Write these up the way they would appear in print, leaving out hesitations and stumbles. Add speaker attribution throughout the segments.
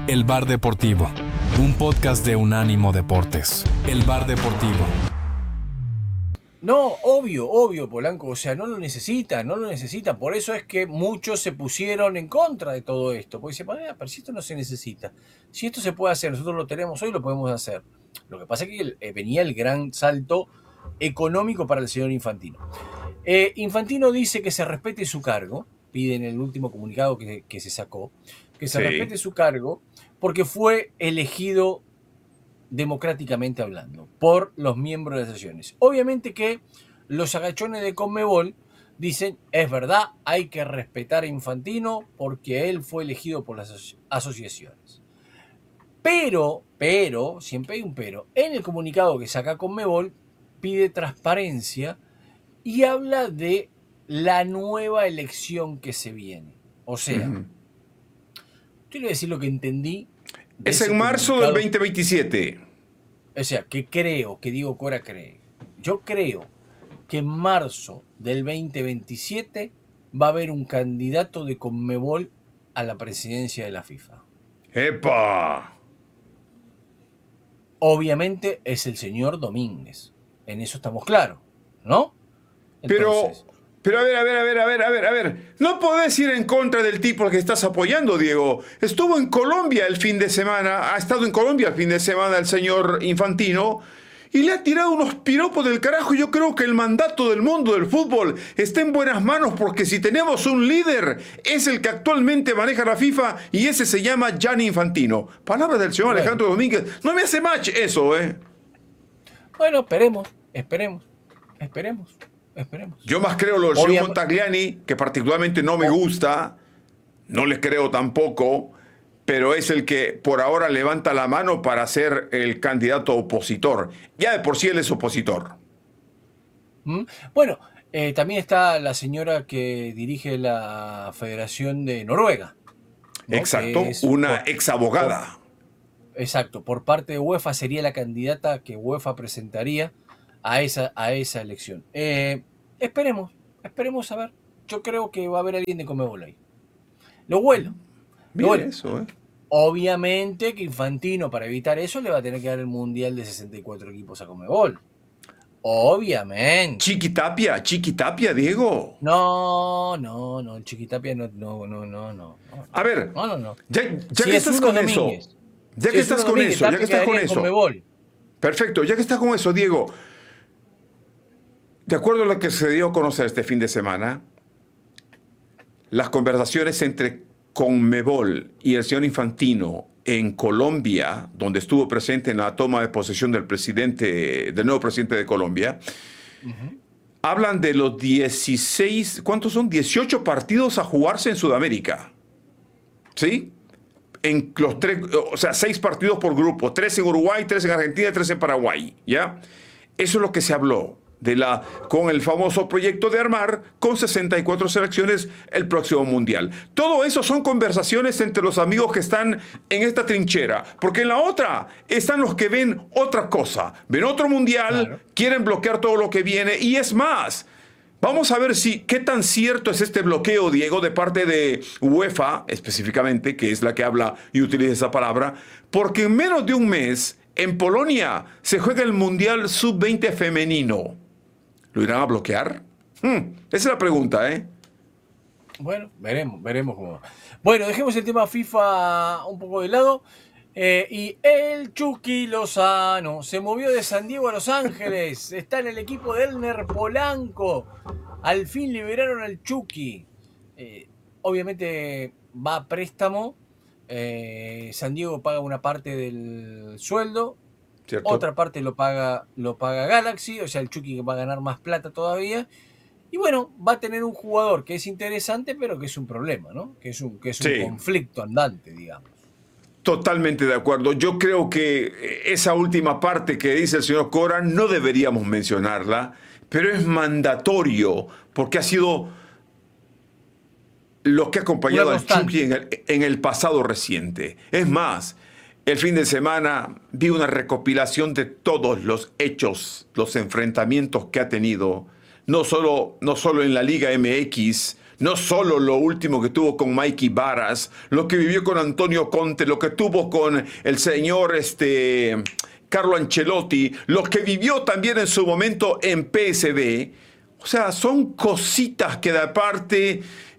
Speaker 1: El Bar Deportivo, un podcast de Unánimo Deportes. El Bar Deportivo.
Speaker 2: No, obvio, Polanco, o sea, no lo necesita. Por eso es que muchos se pusieron en contra de todo esto. Porque dicen, pero si esto no se necesita, si esto se puede hacer, nosotros lo tenemos hoy, lo podemos hacer. Lo que pasa es que venía el gran salto económico para el señor Infantino. Infantino dice que se respete su cargo, pide en el último comunicado que se sacó, que se respete su cargo porque fue elegido democráticamente hablando, por los miembros de las sesiones. Obviamente que los agachones de Conmebol dicen, es verdad, hay que respetar a Infantino porque él fue elegido por las asociaciones. Pero, siempre hay un pero, en el comunicado que saca Conmebol pide transparencia y habla de la nueva elección que se viene. O sea, yo le voy a decir lo que entendí.
Speaker 3: Es en marzo del 2027.
Speaker 2: O sea, que Diego Cora cree. Yo creo que en marzo del 2027 va a haber un candidato de Conmebol a la presidencia de la FIFA.
Speaker 3: ¡Epa!
Speaker 2: Obviamente es el señor Domínguez. En eso estamos claros, ¿no?
Speaker 3: Entonces, pero a ver. No podés ir en contra del tipo al que estás apoyando, Diego. Estuvo en Colombia el fin de semana, ha estado en Colombia el fin de semana el señor Infantino y le ha tirado unos piropos del carajo. Yo creo que el mandato del mundo del fútbol está en buenas manos porque si tenemos un líder es el que actualmente maneja la FIFA y ese se llama Gianni Infantino. Palabras del señor Alejandro Domínguez. No me hace match eso, ¿eh?
Speaker 2: Bueno, esperemos.
Speaker 3: Yo más creo lo del señor Montagliani, que particularmente no me gusta, no le creo tampoco, pero es el que por ahora levanta la mano para ser el candidato opositor. Ya de por sí él es opositor.
Speaker 2: Bueno, también está la señora que dirige la Federación de Noruega, ¿no?
Speaker 3: Exacto, una exabogada.
Speaker 2: Exacto, por parte de UEFA sería la candidata que UEFA presentaría a esa elección. Esperemos a ver. Yo creo que va a haber alguien de Conmebol ahí. Lo huelo.
Speaker 3: Eso, ¿eh?
Speaker 2: Obviamente que Infantino, para evitar eso, le va a tener que dar el Mundial de 64 equipos a Conmebol. Obviamente.
Speaker 3: Chiquitapia, Diego.
Speaker 2: No, el Chiquitapia no.
Speaker 3: A ver,
Speaker 2: No.
Speaker 3: Ya que estás con eso. Ya que estás con eso. Perfecto, ya que estás con eso, Diego. De acuerdo a lo que se dio a conocer este fin de semana, las conversaciones entre Conmebol y el señor Infantino en Colombia, donde estuvo presente en la toma de posesión del nuevo presidente de Colombia, hablan de los 16, ¿cuántos son? 18 partidos a jugarse en Sudamérica. ¿Sí? En los 6 partidos por grupo, 3 en Uruguay, 3 en Argentina y 3 en Paraguay, ¿ya? Eso es lo que se habló con el famoso proyecto de armar con 64 selecciones el próximo Mundial. Todo eso son conversaciones entre los amigos que están en esta trinchera, porque en la otra están los que ven otra cosa, ven otro Mundial, claro. Quieren bloquear todo lo que viene y es más. Vamos a ver qué tan cierto es este bloqueo, Diego, de parte de UEFA, específicamente, que es la que habla y utiliza esa palabra, porque en menos de un mes, en Polonia, se juega el Mundial Sub-20 femenino. ¿Lo irán a bloquear? Esa es la pregunta, ¿eh?
Speaker 2: Bueno, veremos cómo va. Bueno, dejemos el tema FIFA un poco de lado. Y el Chucky Lozano se movió de San Diego a Los Ángeles. Está en el equipo de Elner Polanco. Al fin liberaron al Chucky. Obviamente va a préstamo. San Diego paga una parte del sueldo. ¿Cierto? Otra parte lo paga Galaxy. O sea, el Chucky va a ganar más plata todavía. Y bueno, va a tener un jugador que es interesante, pero que es un problema, ¿no? Que es un conflicto andante, digamos.
Speaker 3: Totalmente de acuerdo. Yo creo que esa última parte que dice el señor Cora no deberíamos mencionarla, pero es mandatorio porque ha sido lo que ha acompañado al Chucky en el pasado reciente. Es más, el fin de semana vi una recopilación de todos los hechos, los enfrentamientos que ha tenido, no solo en la Liga MX, No solo lo último que tuvo con Mikey Varas, lo que vivió con Antonio Conte, lo que tuvo con el señor Carlo Ancelotti, lo que vivió también en su momento en PSV. O sea, son cositas que de aparte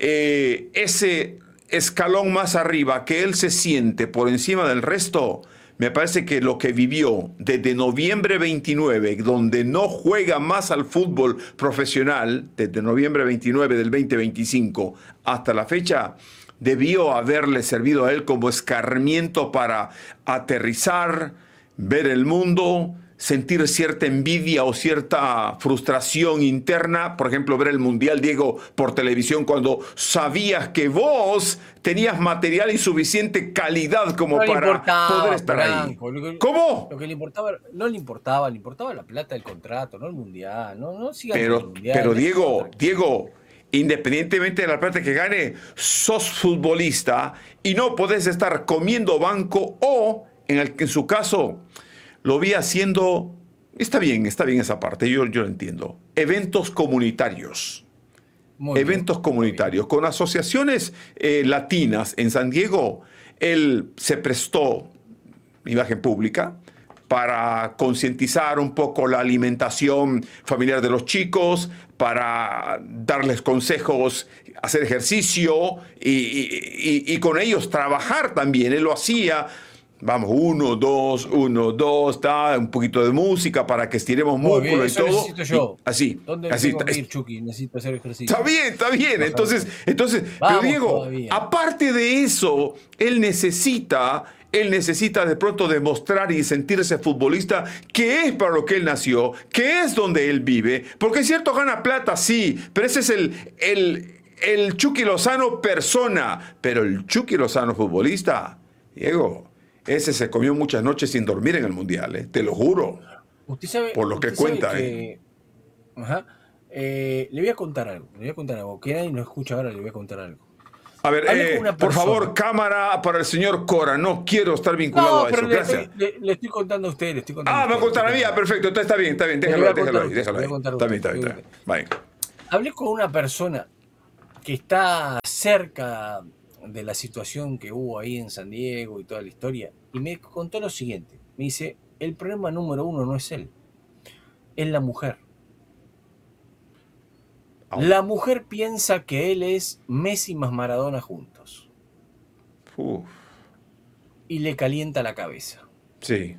Speaker 3: ese escalón más arriba que él se siente por encima del resto. Me parece que lo que vivió desde noviembre 29, donde no juega más al fútbol profesional, desde noviembre 29 del 2025 hasta la fecha, debió haberle servido a él como escarmiento para aterrizar, ver el mundo, sentir cierta envidia o cierta frustración interna. Por ejemplo, ver el Mundial, Diego, por televisión, cuando sabías que vos tenías material y suficiente calidad como
Speaker 2: No le
Speaker 3: para
Speaker 2: importaba,
Speaker 3: poder estar
Speaker 2: Blanco.
Speaker 3: ahí. ¿Cómo?
Speaker 2: Lo que le importaba, no le importaba, le importaba la plata del contrato, no el mundial. No sigan con el mundial.
Speaker 3: Pero
Speaker 2: eso es
Speaker 3: Diego,
Speaker 2: otra cosa.
Speaker 3: Diego, independientemente de la plata que gane, sos futbolista y no podés estar comiendo banco o, en su caso, lo vi haciendo, está bien esa parte, yo lo entiendo, eventos comunitarios.
Speaker 2: Muy
Speaker 3: Eventos
Speaker 2: bien,
Speaker 3: comunitarios con asociaciones latinas en San Diego. Él se prestó, imagen pública, para concientizar un poco la alimentación familiar de los chicos, para darles consejos, hacer ejercicio y con ellos trabajar también. Él lo hacía. Vamos, 1, 2, 1, 2, un poquito de música para que estiremos
Speaker 2: Muy bien,
Speaker 3: músculo y
Speaker 2: eso
Speaker 3: todo.
Speaker 2: necesito yo.
Speaker 3: Y así.
Speaker 2: ¿Dónde
Speaker 3: así
Speaker 2: tengo que ir, Chucky? Necesito hacer ejercicio.
Speaker 3: Está bien. Entonces, pero
Speaker 2: Vamos
Speaker 3: Diego,
Speaker 2: todavía.
Speaker 3: aparte de eso, él necesita de pronto demostrar y sentirse futbolista, que es para lo que él nació, que es donde él vive, porque es cierto, gana plata, sí, pero ese es el Chucky Lozano persona, pero el Chucky Lozano futbolista, Diego, ese se comió muchas noches sin dormir en el Mundial, te lo juro.
Speaker 2: Usted sabe,
Speaker 3: Por lo que
Speaker 2: usted sabe
Speaker 3: cuenta,
Speaker 2: que- Ajá. Le voy a contar algo. Que nadie nos escucha ahora, le voy a contar algo.
Speaker 3: A ver,
Speaker 2: Hablé con una
Speaker 3: por
Speaker 2: persona.
Speaker 3: favor, cámara para el señor Cora. No quiero estar vinculado
Speaker 2: No,
Speaker 3: a
Speaker 2: pero
Speaker 3: eso. Gracias.
Speaker 2: le estoy contando a usted, le estoy contando
Speaker 3: Ah,
Speaker 2: a
Speaker 3: va a
Speaker 2: usted,
Speaker 3: contar a
Speaker 2: le
Speaker 3: mí.
Speaker 2: estoy
Speaker 3: Perfecto. Entonces está bien.
Speaker 2: Le voy a
Speaker 3: Déjalo
Speaker 2: contar a
Speaker 3: ahí.
Speaker 2: usted,
Speaker 3: Déjalo
Speaker 2: le voy
Speaker 3: ahí.
Speaker 2: a contar a
Speaker 3: Está
Speaker 2: usted,
Speaker 3: bien.
Speaker 2: le voy a contar.
Speaker 3: Vale.
Speaker 2: Hablé con una persona que está cerca de la situación que hubo ahí en San Diego y toda la historia, y me contó lo siguiente. Me dice, el problema número uno no es él, es la mujer. La mujer piensa que él es Messi más Maradona juntos
Speaker 3: Uf,
Speaker 2: y le calienta la cabeza.
Speaker 3: sí.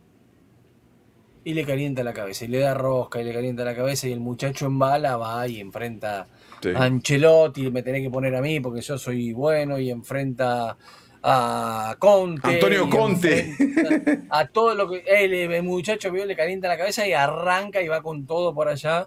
Speaker 2: Y le calienta la cabeza, y le da rosca, y le calienta la cabeza, y el muchacho en bala va y enfrenta
Speaker 3: Sí.
Speaker 2: a Ancelotti, me tenés que poner a mí porque yo soy bueno, y enfrenta a Conte.
Speaker 3: Antonio
Speaker 2: y
Speaker 3: Conte.
Speaker 2: enfrenta a todo lo que... el muchacho vio, le calienta la cabeza y arranca y va con todo por allá.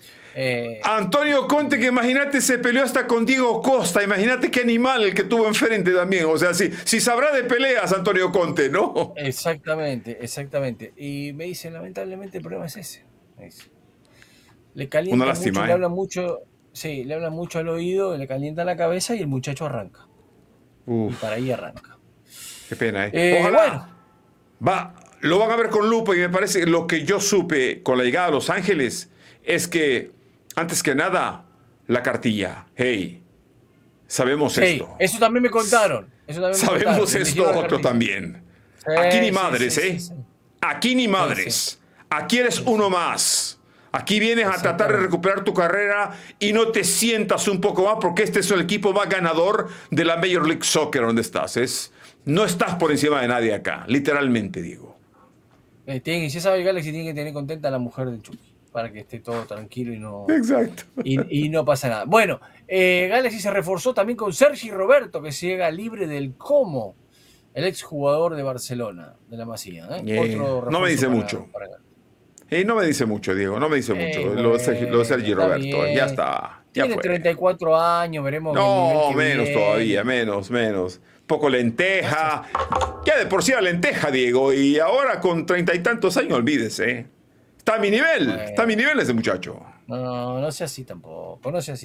Speaker 3: Antonio Conte, que imagínate, se peleó hasta con Diego Costa. Imagínate qué animal el que tuvo enfrente también. O sea, si sabrá de peleas, Antonio Conte, ¿no?
Speaker 2: Exactamente. Y me dice, lamentablemente el problema es ese. Me dice. Le calienta
Speaker 3: Una lástima,
Speaker 2: mucho, le hablan mucho al oído, le calienta la cabeza y el muchacho arranca. Y
Speaker 3: Uf,
Speaker 2: para ahí arranca.
Speaker 3: qué pena, ¿eh? Ojalá.
Speaker 2: Bueno,
Speaker 3: Lo van a ver con lupa y me parece que lo que yo supe con la llegada a Los Ángeles es que, antes que nada, la cartilla. Hey, sabemos
Speaker 2: sí,
Speaker 3: esto.
Speaker 2: eso también me contaron.
Speaker 3: Sabemos esto otro también. Aquí ni madres, ¿eh?
Speaker 2: Sí.
Speaker 3: Aquí ni madres. Aquí eres uno más. Aquí vienes a tratar de recuperar tu carrera y no te sientas un poco más porque este es el equipo más ganador de la Major League Soccer donde estás. No estás por encima de nadie acá, literalmente, digo.
Speaker 2: Si sabe el Galaxy tiene que tener contenta a la mujer del Chucky para que esté todo tranquilo y no,
Speaker 3: Exacto.
Speaker 2: y no pasa nada. Bueno, Galaxy se reforzó también con Sergi Roberto, que se llega libre del Como, el exjugador de Barcelona, de la Masía. Otro
Speaker 3: no me dice
Speaker 2: refuerzo
Speaker 3: mucho.
Speaker 2: para Galaxy.
Speaker 3: No me dice mucho, Diego, no me dice mucho. Lo de Sergi
Speaker 2: está
Speaker 3: Roberto,
Speaker 2: bien.
Speaker 3: ya está. Ya
Speaker 2: Tiene
Speaker 3: fue.
Speaker 2: 34 años, veremos.
Speaker 3: No,
Speaker 2: el nivel que
Speaker 3: menos
Speaker 2: viene.
Speaker 3: todavía, menos. Poco lenteja. Ya de por sí era lenteja, Diego. Y ahora con 30 y tantos años, olvídese. Está a mi nivel.
Speaker 2: Bueno.
Speaker 3: Está a mi nivel ese muchacho.
Speaker 2: No sea así tampoco.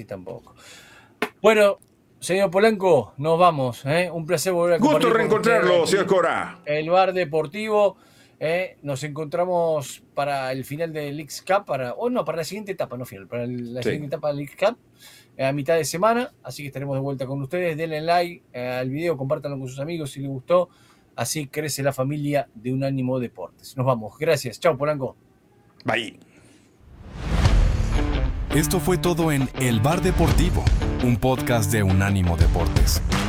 Speaker 2: Bueno, señor Polanco, nos vamos. Un placer volver a
Speaker 3: Gusto
Speaker 2: compartir con
Speaker 3: reencontrarlo,
Speaker 2: usted
Speaker 3: señor
Speaker 2: aquí
Speaker 3: Cora.
Speaker 2: el Bar Deportivo. Nos encontramos para el final del Leagues Cup, para la siguiente etapa, no final, para la siguiente etapa del Leagues Cup, a mitad de semana, así que estaremos de vuelta con ustedes. Denle like al video, compártanlo con sus amigos si les gustó, así crece la familia de Unánimo Deportes. Nos vamos, gracias, chao Polanco.
Speaker 3: Bye.
Speaker 1: Esto fue todo en El Bar Deportivo, un podcast de Unánimo Deportes.